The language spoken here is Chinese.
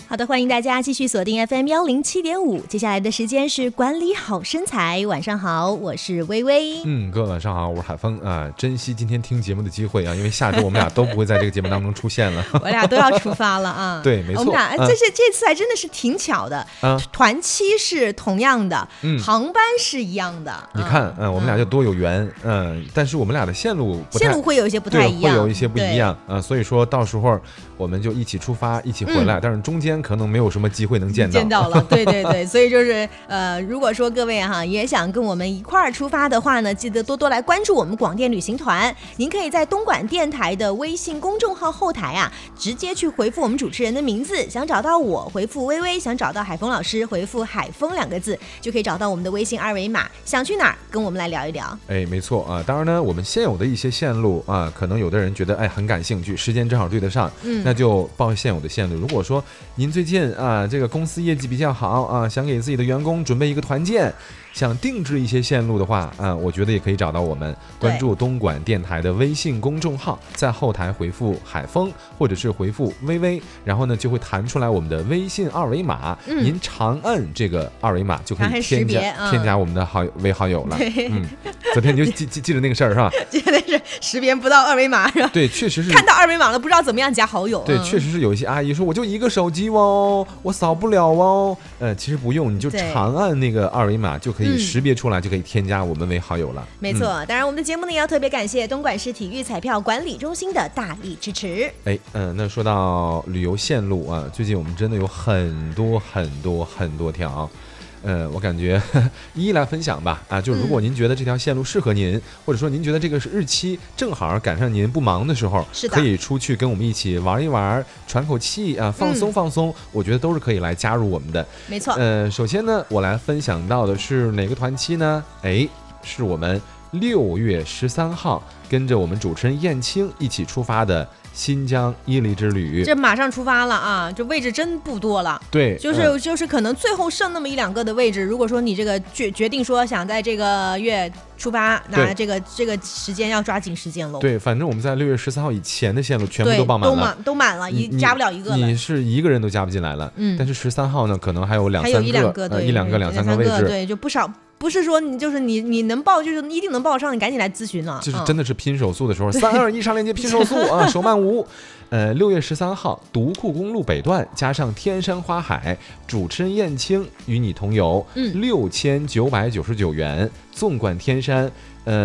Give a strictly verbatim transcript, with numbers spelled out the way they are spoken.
好的，欢迎大家继续锁定 F M 幺零七点五，接下来的时间是管理好身材。晚上好，我是微微。 嗯，各位晚上好，我是海峰啊。珍惜今天听节目的机会啊，因为下周我们俩都不会在这个节目当中出现了， 我俩都要出发了啊。 对，没错， 我们俩、嗯、这是这次还真的是挺巧的，嗯、团期是同样的、嗯，航班是一样的。 你看，嗯，我们俩就多有缘，嗯，但是我们俩的线路不太线路会有一些不太一样， 会有一些不一样啊、呃，所以说到时候我们就一起出发，一起回来，嗯、但是中间可能没有什么机会能见到。 见到了，对对对，所以就是呃，如果说各位哈也想跟我们一块儿出发的话呢，记得多多来关注我们广电旅行团。您可以在东莞电台的微信公众号后台啊，直接去回复我们主持人的名字，想找到我回复微微，想找到海峰老师回复海峰两个字，就可以找到我们的微信二维码。想去哪儿跟我们来聊一聊？ 哎，没错啊。当然呢，我们现有的一些线路啊，可能有的人觉得哎很感兴趣，时间正好对得上，嗯，那就报现有的线路。如果说您最近啊这个公司业绩比较好啊，想给自己的员工准备一个团建，想定制一些线路的话啊，我觉得也可以找到我们，关注东莞电台的微信公众号，在后台回复海峰或者是回复微微，然后呢就会弹出来我们的微信二维码，嗯、您长按这个二维码就可以添加、嗯、添加我们的好微好友了。嗯，昨天你就记记记得那个事儿是吧？ 记得是识别不到二维码是吧？ 对，确实是看到二维码了，不知道怎么样加好友。 对，嗯、确实是有一些阿姨说我就一个手机哦，我扫不了哦。呃，其实不用，你就长按那个二维码就可以识别出来，就可以添加我们为好友了。 没错，嗯、当然我们的节目呢也要特别感谢东莞市体育彩票管理中心的大力支持。 哎，嗯、呃，那说到旅游线路啊，最近我们真的有很多很多很多条。呃，我感觉呵呵一一来分享吧啊，就如果您觉得这条线路适合您，嗯、或者说您觉得这个是日期正好赶上您不忙的时候， 是的， 可以出去跟我们一起玩一玩，喘口气啊，放松放松，嗯、我觉得都是可以来加入我们的。 没错。 呃，首先呢，我来分享到的是哪个团期呢？哎，是我们六月十三号跟着我们主持人燕青一起出发的新疆伊犁之旅。 这马上出发了啊，这位置真不多了。 对， 就是、嗯、就是可能最后剩那么一两个的位置，如果说你这个决决定说想在这个月出发，那这个这个时间要抓紧时间喽。 对，反正我们在六月十三号以前的线路全部都爆满了， 都满都满了，一加不了一个了。 你是一个人都加不进来了，嗯，但是十三号呢，可能还有两三个， 还有一两个，对， 呃、一两个两三个位置， 对，就不少。不是说你就是你你能报就是一定能报上，你赶紧来咨询了。 就是真的是拼手速的时候，三二一上链接拼手速啊，手慢无。呃，六月十三号，独库公路北段加上天山花海，主持人燕青与你同游，嗯，六千九百九十九元，纵贯天山。呃